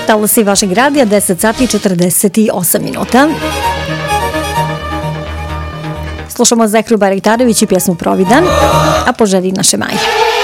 Talasi vašeg radija, 10 sati i 48 minuta. Slušamo Zekru Bariktarević i pjesmu Providan, a po želji naše Maje.